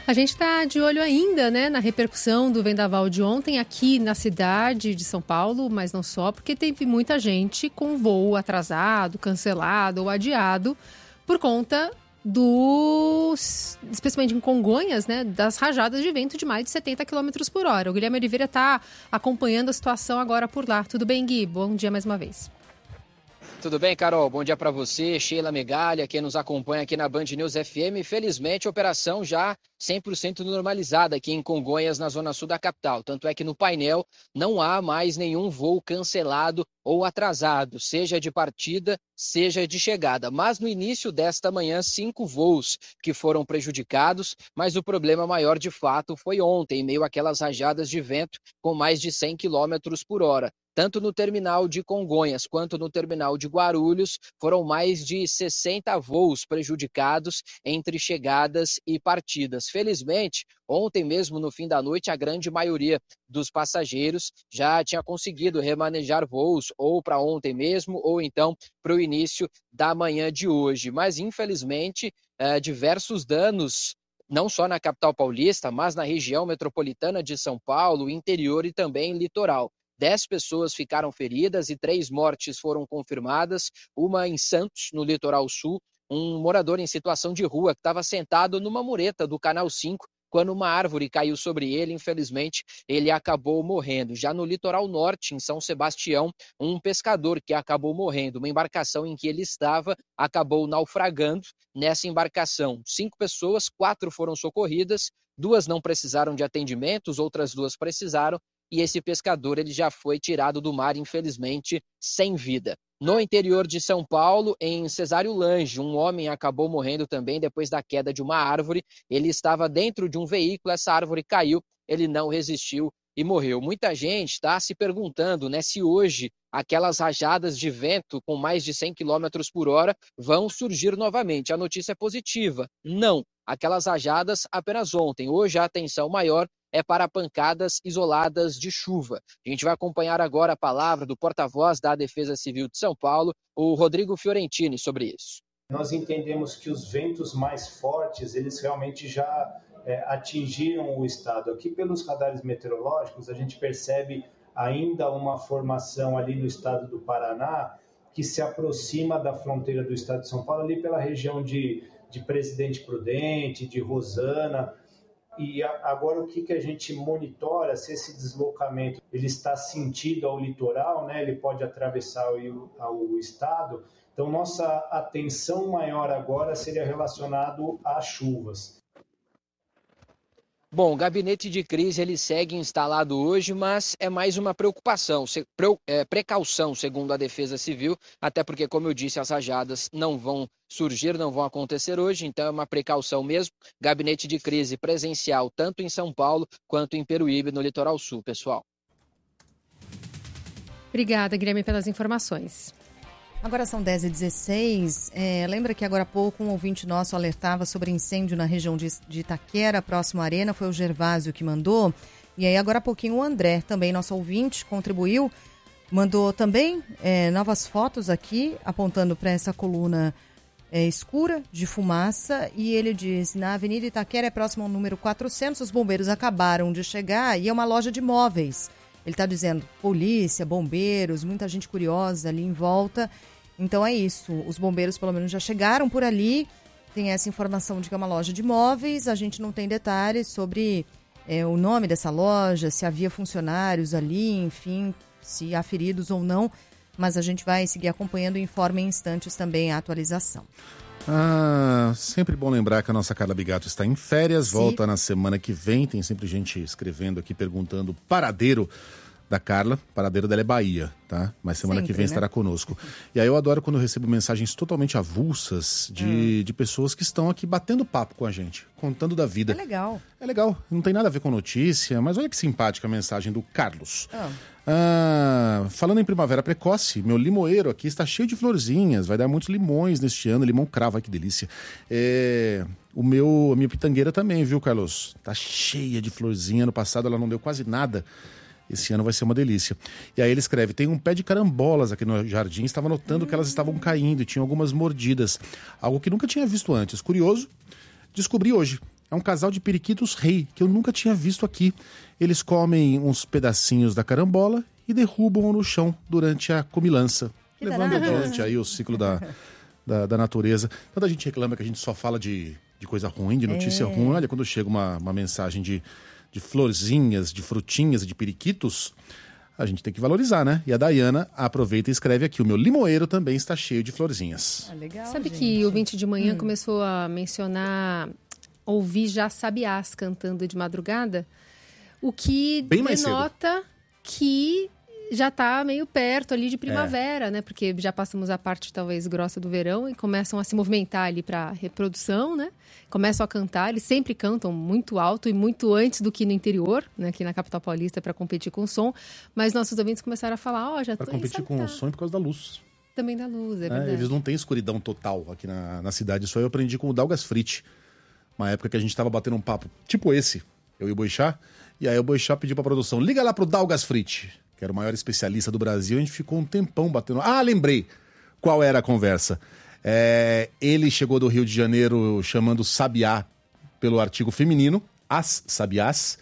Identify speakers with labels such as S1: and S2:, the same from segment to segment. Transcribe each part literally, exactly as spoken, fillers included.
S1: A gente está de olho ainda, né, na repercussão do vendaval de ontem aqui na cidade de São Paulo, mas não só, porque teve muita gente com voo atrasado, cancelado ou adiado por conta dos, especialmente em Congonhas, né, das rajadas de vento de mais de setenta quilômetros por hora. O Guilherme Oliveira está acompanhando a situação agora por lá. Tudo bem, Gui? Bom dia mais uma vez.
S2: Tudo bem, Carol? Bom dia para você, Sheila Megalha, quem nos acompanha aqui na Band News F M. Felizmente, a operação já cem por cento normalizada aqui em Congonhas, na zona sul da capital. Tanto é que no painel não há mais nenhum voo cancelado ou atrasado, seja de partida, seja de chegada. Mas no início desta manhã, cinco voos que foram prejudicados, mas o problema maior de fato foi ontem, em meio àquelas rajadas de vento com mais de cem quilômetros por hora. Tanto no terminal de Congonhas quanto no terminal de Guarulhos, foram mais de sessenta voos prejudicados entre chegadas e partidas. Felizmente, ontem mesmo, no fim da noite, a grande maioria dos passageiros já tinha conseguido remanejar voos ou para ontem mesmo, ou então para o início da manhã de hoje. Mas, infelizmente, eh, diversos danos, não só na capital paulista, mas na região metropolitana de São Paulo, interior e também litoral. Dez pessoas ficaram feridas e três mortes foram confirmadas, uma em Santos, no litoral sul, um morador em situação de rua que estava sentado numa mureta do Canal cinco, quando uma árvore caiu sobre ele, infelizmente, ele acabou morrendo. Já no litoral norte, em São Sebastião, um pescador que acabou morrendo. Uma embarcação em que ele estava acabou naufragando nessa embarcação. Cinco pessoas, quatro foram socorridas, duas não precisaram de atendimento, as outras duas precisaram, e esse pescador ele já foi tirado do mar, infelizmente, sem vida. No interior de São Paulo, em Cesário Lange, um homem acabou morrendo também depois da queda de uma árvore. Ele estava dentro de um veículo, essa árvore caiu, ele não resistiu e morreu. Muita gente está se perguntando, né, se hoje aquelas rajadas de vento com mais de cem quilômetros por hora vão surgir novamente. A notícia é positiva. Não. Aquelas rajadas apenas ontem. Hoje a atenção maior é para pancadas isoladas de chuva. A gente vai acompanhar agora a palavra do porta-voz da Defesa Civil de São Paulo, o Rodrigo Fiorentini, sobre isso.
S3: Nós entendemos que os ventos mais fortes, eles realmente já é, atingiram o estado. Aqui pelos radares meteorológicos, a gente percebe ainda uma formação ali no estado do Paraná, que se aproxima da fronteira do estado de São Paulo, ali pela região de, de Presidente Prudente, de Rosana. E agora o que, que a gente monitora, se esse deslocamento ele está sentido ao litoral, né? Ele pode atravessar o, o estado. Então, nossa atenção maior agora seria relacionado às chuvas.
S2: Bom, o gabinete de crise ele segue instalado hoje, mas é mais uma preocupação, precaução, segundo a Defesa Civil, até porque, como eu disse, as rajadas não vão surgir, não vão acontecer hoje, então é uma precaução mesmo. Gabinete de crise presencial, tanto em São Paulo quanto em Peruíbe, no litoral sul, pessoal.
S1: Obrigada, Guilherme, pelas informações.
S4: Agora são dez e dezesseis. É, lembra que agora há pouco um ouvinte nosso alertava sobre incêndio na região de, de Itaquera, próximo à Arena. Foi o Gervásio que mandou. E aí agora há pouquinho o André, também nosso ouvinte, contribuiu. Mandou também é, novas fotos aqui, apontando para essa coluna é, escura de fumaça. E ele diz, na Avenida Itaquera, é próximo ao número quatrocentos, os bombeiros acabaram de chegar e é uma loja de móveis. Ele está dizendo polícia, bombeiros, muita gente curiosa ali em volta. Então é isso, os bombeiros pelo menos já chegaram por ali. Tem essa informação de que é uma loja de móveis. A gente não tem detalhes sobre é, o nome dessa loja, se havia funcionários ali, enfim, se há feridos ou não. Mas a gente vai seguir acompanhando e informa em instantes também a atualização.
S5: Ah, sempre bom lembrar que a nossa Carla Bigato está em férias,
S4: Sim.
S5: Volta na semana que vem. Tem sempre gente escrevendo aqui, perguntando o paradeiro da Carla. O paradeiro dela é Bahia, tá? Mas semana
S4: Sempre,
S5: que vem
S4: né?
S5: estará conosco. E aí eu adoro quando eu recebo mensagens totalmente avulsas de, hum. de pessoas que estão aqui batendo papo com a gente, contando da vida.
S4: É legal.
S5: É legal, não tem nada a ver com notícia, mas olha que simpática a mensagem do Carlos.
S4: Ah.
S5: Ah, falando em primavera precoce, meu limoeiro aqui está cheio de florzinhas, vai dar muitos limões neste ano, limão cravo, ai que delícia. É, o meu, a minha pitangueira também, viu, Carlos? Tá cheia de florzinha, ano passado ela não deu quase nada. Esse ano vai ser uma delícia. E aí ele escreve, tem um pé de carambolas aqui no jardim, estava notando que elas estavam caindo e tinham algumas mordidas. Algo que nunca tinha visto antes. Curioso, descobri hoje. É um casal de periquitos rei, que eu nunca tinha visto aqui. Eles comem uns pedacinhos da carambola e derrubam no chão durante a comilança, que levando adiante aí o ciclo da, da, da natureza. Tanta gente reclama que a gente só fala de, de coisa ruim, de notícia é. ruim. Olha, quando chega uma, uma mensagem de, de florzinhas, de frutinhas e de periquitos, a gente tem que valorizar, né? E a Dayana aproveita e escreve aqui: o meu limoeiro também está cheio de florzinhas.
S1: Ah, legal, Sabe gente. que o vinte de manhã hum. começou a mencionar, ouvir já sabiás cantando de madrugada, o que
S5: Bem mais
S1: denota
S5: cedo.
S1: que já está meio perto ali de primavera, é. né? Porque já passamos a parte talvez grossa do verão e começam a se movimentar ali para reprodução, né? Começam a cantar, eles sempre cantam muito alto e muito antes do que no interior, né? Aqui na capital paulista, para competir com o som. Mas nossos ouvintes começaram a falar, ó, oh, já tô...
S5: Para competir com o som e por causa da luz.
S1: Também da luz, é verdade.
S5: É, eles não têm escuridão total aqui na, na cidade. Isso aí eu aprendi com o Dalgas Frit. Uma época que a gente estava batendo um papo tipo esse, eu e o Boixá. E aí o Boixá pediu para a produção, liga lá pro Dalgas Frit, que era o maior especialista do Brasil. A gente ficou um tempão batendo... Ah, lembrei qual era a conversa. É, ele chegou do Rio de Janeiro chamando sabiá pelo artigo feminino, as sabiás,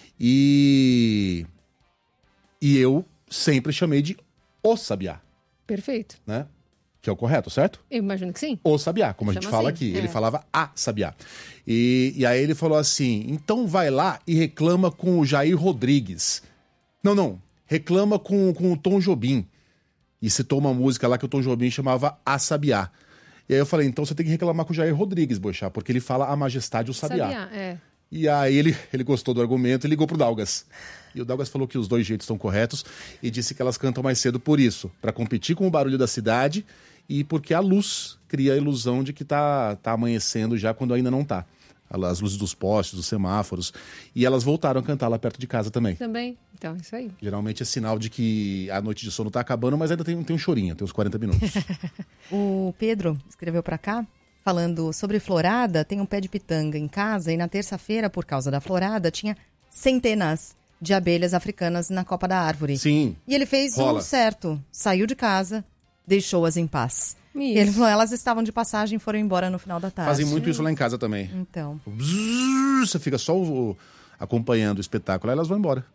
S5: e, e eu sempre chamei de o sabiá.
S1: Perfeito.
S5: Né? Que é o correto, certo?
S1: Eu imagino que sim.
S5: O sabiá, como a
S1: Chama
S5: gente fala
S1: assim,
S5: aqui.
S1: é.
S5: Ele falava a sabiá. E, e aí ele falou assim, então vai lá e reclama com o Jair Rodrigues. Não, não. Reclama com, com o Tom Jobim. E citou uma música lá que o Tom Jobim chamava A Sabiá. E aí eu falei, então você tem que reclamar com o Jair Rodrigues, Boixá, porque ele fala a majestade o sabiá.
S1: Sabiá, é.
S5: E aí ele, ele gostou do argumento e ligou pro Dalgas. E o Dalgas falou que os dois jeitos estão corretos e disse que elas cantam mais cedo por isso, para competir com o barulho da cidade e porque a luz cria a ilusão de que tá, tá amanhecendo já quando ainda não tá. As luzes dos postes, dos semáforos. E elas voltaram a cantar lá perto de casa também.
S1: Também. Então, isso aí.
S5: Geralmente é sinal de que a noite de sono tá acabando, mas ainda tem, tem um chorinho, tem uns quarenta minutos.
S4: O Pedro escreveu para cá, falando sobre florada, tem um pé de pitanga em casa e na terça-feira, por causa da florada, tinha centenas de abelhas africanas na copa da árvore.
S5: Sim.
S4: E ele fez
S5: rola.
S4: o certo, saiu de casa, deixou-as em paz. E ele falou, elas estavam de passagem e foram embora no final da tarde.
S5: Fazem muito isso lá em casa também.
S4: Então.
S5: Bzzz, você fica só o, o, acompanhando o espetáculo, aí elas vão embora.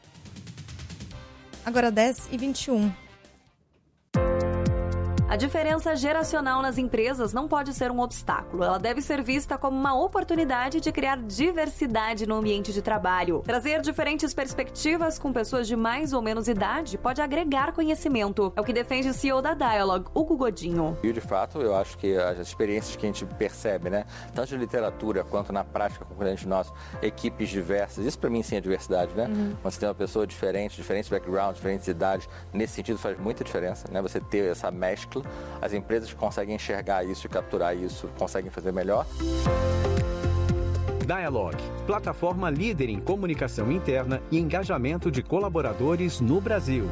S4: Agora dez e vinte e um.
S6: A diferença geracional nas empresas não pode ser um obstáculo. Ela deve ser vista como uma oportunidade de criar diversidade no ambiente de trabalho. Trazer diferentes perspectivas com pessoas de mais ou menos idade pode agregar conhecimento. É o que defende o C E O da Dialogue, Hugo Godinho.
S7: E, de fato, eu acho que as experiências que a gente percebe, né, tanto de literatura quanto na prática com o cliente nosso, equipes diversas, isso para mim sim é diversidade, né? Uhum. Quando você tem uma pessoa diferente, diferentes backgrounds, diferentes idades, nesse sentido faz muita diferença, né? Você ter essa mescla. As empresas conseguem enxergar isso e capturar isso, conseguem fazer melhor.
S8: Dialogue, plataforma líder em comunicação interna e engajamento de colaboradores no Brasil.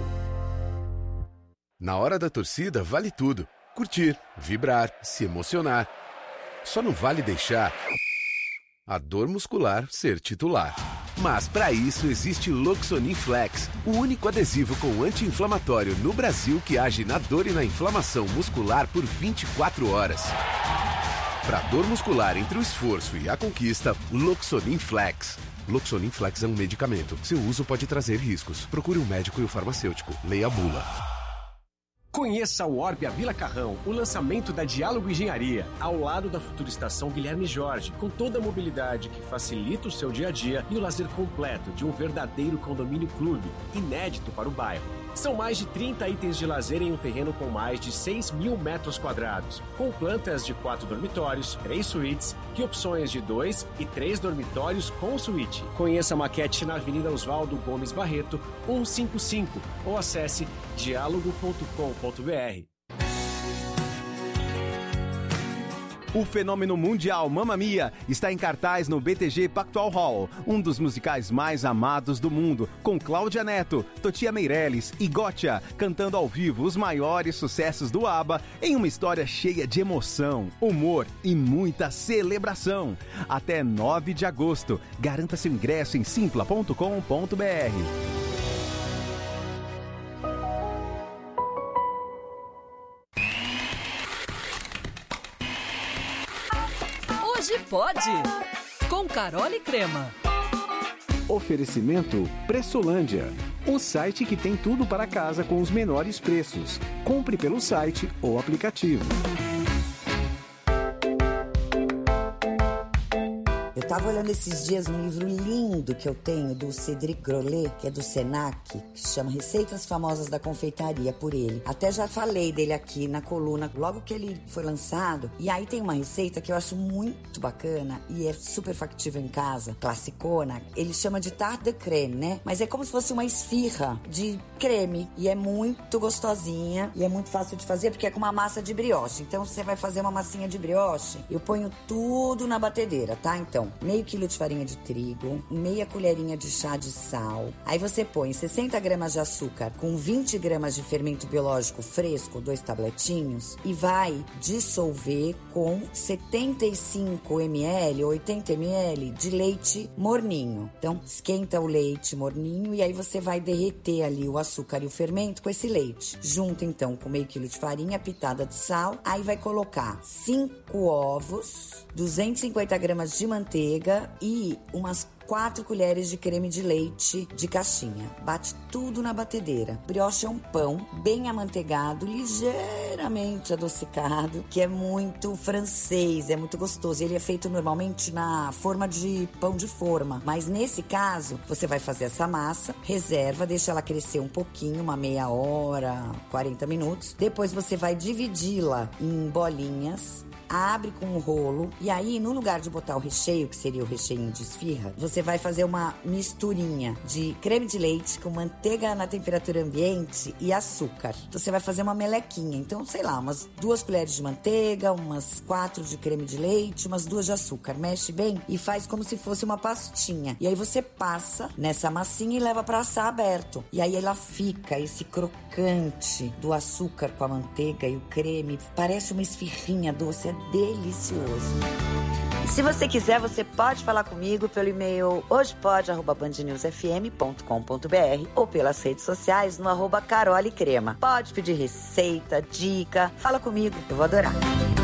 S9: Na hora da torcida vale tudo. Curtir, vibrar, se emocionar. Só não vale deixar a dor muscular ser titular. Mas para isso existe Loxonin Flex, o único adesivo com anti-inflamatório no Brasil que age na dor e na inflamação muscular por vinte e quatro horas. Para dor muscular entre o esforço e a conquista, Loxonin Flex. Loxonin Flex é um medicamento. Seu uso pode trazer riscos. Procure um médico e o farmacêutico. Leia a bula.
S10: Conheça o Orbia Vila Carrão, o lançamento da Diálogo Engenharia, ao lado da futura estação Guilherme Jorge, com toda a mobilidade que facilita o seu dia a dia e o lazer completo de um verdadeiro condomínio clube, inédito para o bairro. São mais de trinta itens de lazer em um terreno com mais de seis mil metros quadrados, com plantas de quatro dormitórios, três suítes e opções de dois e três dormitórios com suíte. Conheça a maquete na Avenida Oswaldo Gomes Barreto, cento e cinquenta e cinco, ou acesse diálogo ponto com ponto b r.
S8: O fenômeno mundial Mamma Mia está em cartaz no B T G Pactual Hall, um dos musicais mais amados do mundo, com Cláudia Neto, Totia Meirelles e Gotcha cantando ao vivo os maiores sucessos do ABBA em uma história cheia de emoção, humor e muita celebração. Até nove de agosto. Garanta seu ingresso em simpla ponto com ponto b r.
S11: Hoje pode. Saúde, com Carol e Crema.
S10: Oferecimento Pressolândia, o site que tem tudo para casa com os menores preços. Compre pelo site ou aplicativo.
S12: Eu estava olhando esses dias um livro lindo que eu tenho do Cédric Grolet, que é do Senac, que se chama Receitas Famosas da Confeitaria, por ele. Até já falei dele aqui na coluna, logo que ele foi lançado. E aí tem uma receita que eu acho muito bacana e é super factível em casa, classicona. Ele chama de tarte de crème, né? Mas é como se fosse uma esfirra de creme e é muito gostosinha e é muito fácil de fazer porque é com uma massa de brioche. Então você vai fazer uma massinha de brioche, eu ponho tudo na batedeira, tá? Então, meio quilo de farinha de trigo, meia colherinha de chá de sal. Aí você põe sessenta gramas de açúcar com vinte gramas de fermento biológico fresco, dois tabletinhos, e vai dissolver com setenta e cinco mililitros, oitenta mililitros de leite morninho. Então, esquenta o leite morninho e aí você vai derreter ali o açúcar e o fermento com esse leite. Junta então com meio quilo de farinha, pitada de sal. Aí vai colocar cinco ovos, duzentos e cinquenta gramas de manteiga e umas quatro colheres de creme de leite de caixinha. Bate tudo na batedeira. Brioche é um pão bem amanteigado, ligeiramente adocicado, que é muito francês, é muito gostoso. Ele é feito normalmente na forma de pão de forma, mas nesse caso, você vai fazer essa massa, reserva, deixa ela crescer um pouquinho, uma meia hora, quarenta minutos. Depois você vai dividi-la em bolinhas, abre com um rolo e aí no lugar de botar o recheio, que seria o recheio de esfirra, você vai fazer uma misturinha de creme de leite com manteiga na temperatura ambiente e açúcar. Então você vai fazer uma melequinha, então sei lá, umas duas colheres de manteiga, umas quatro de creme de leite, umas duas de açúcar, mexe bem e faz como se fosse uma pastinha. E aí você passa nessa massinha e leva para assar aberto. E aí ela fica esse crocante do açúcar com a manteiga e o creme, parece uma esfirrinha doce, é delicioso. E se você quiser, você pode falar comigo pelo e-mail hojepod arroba band news f m ponto com ponto b r ou pelas redes sociais no arroba Carol e Crema. Pode pedir receita, dica, fala comigo, eu vou adorar.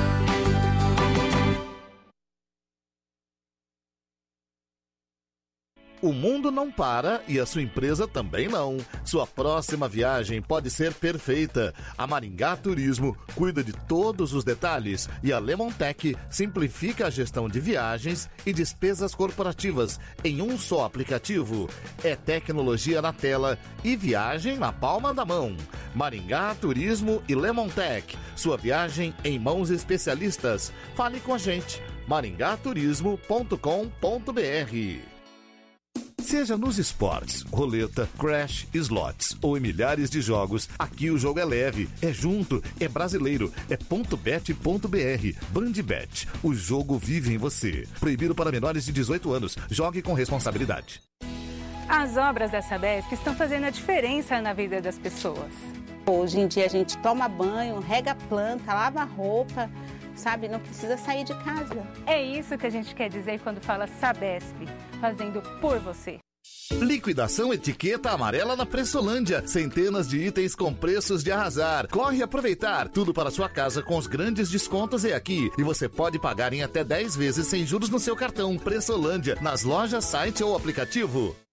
S13: O mundo não para e a sua empresa também não. Sua próxima viagem pode ser perfeita. A Maringá Turismo cuida de todos os detalhes e a Lemontech simplifica a gestão de viagens e despesas corporativas em um só aplicativo. É tecnologia na tela e viagem na palma da mão. Maringá Turismo e Lemontech. Sua viagem em mãos especialistas. Fale com a gente. maringá turismo ponto com ponto b r. Seja nos esportes, roleta, crash, slots ou em milhares de jogos, aqui o jogo é leve, é junto, é brasileiro, é ponto bet ponto b r. Bandbet, o jogo vive em você. Proibido para menores de dezoito anos. Jogue com responsabilidade.
S14: As obras da Sabesp estão fazendo a diferença na vida das pessoas.
S15: Hoje em dia a gente toma banho, rega a planta, lava a roupa, sabe? Não precisa sair de casa.
S14: É isso que a gente quer dizer quando fala Sabesp, fazendo por você.
S13: Liquidação etiqueta amarela na Pressolândia. Centenas de itens com preços de arrasar. Corre aproveitar. Tudo para sua casa com os grandes descontos é aqui. E você pode pagar em até dez vezes sem juros no seu cartão. Pressolândia, nas lojas, site ou aplicativo.